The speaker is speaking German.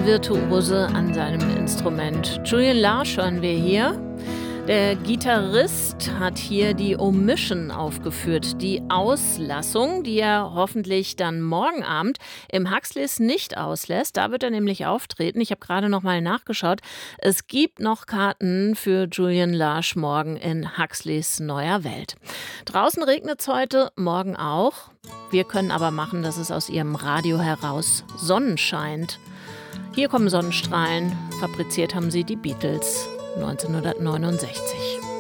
Virtuose an seinem Instrument. Julian Larsch hören wir hier. Der Gitarrist hat hier die Omission aufgeführt, die Auslassung, die er hoffentlich dann morgen Abend im Huxleys nicht auslässt. Da wird er nämlich auftreten. Ich habe gerade noch mal nachgeschaut. Es gibt noch Karten für Julian Larsch morgen in Huxleys neuer Welt. Draußen regnet es heute, morgen auch. Wir können aber machen, dass es aus Ihrem Radio heraus Sonnen scheint. Hier kommen Sonnenstrahlen. Fabriziert haben sie die Beatles 1969.